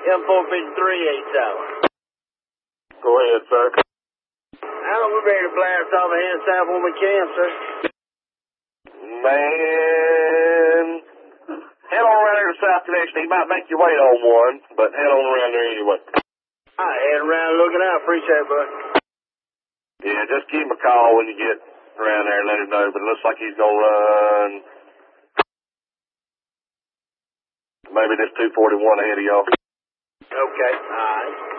M453 8 Go ahead, sir. Alan, we're ready to blast off ahead and south when we can, sir. Man, head on around there to South Connection. He might make you wait on one, but head on around there anyway. All right, head around looking out. Appreciate it, bud. Yeah, just give him a call when you get around there and let him know, but it looks like he's going to run maybe this 241 ahead of y'all. Okay, all right.